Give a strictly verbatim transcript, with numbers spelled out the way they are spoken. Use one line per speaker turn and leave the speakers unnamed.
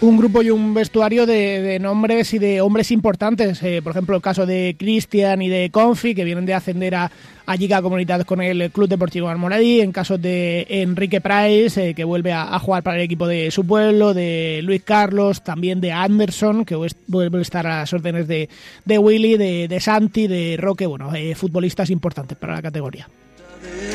un grupo y un vestuario de, de nombres y de hombres importantes. Eh, por ejemplo, el caso de Cristian y de Confi, que vienen de ascender a, a Lliga Comunitat con el Club Deportivo Almoradí. En caso de Enrique Price, eh, que vuelve a, a jugar para el equipo de su pueblo, de Luis Carlos, también de Anderson, que vuelve a estar a las órdenes de, de Willy, de, de Santi, de Roque. Bueno, eh, futbolistas importantes para la categoría.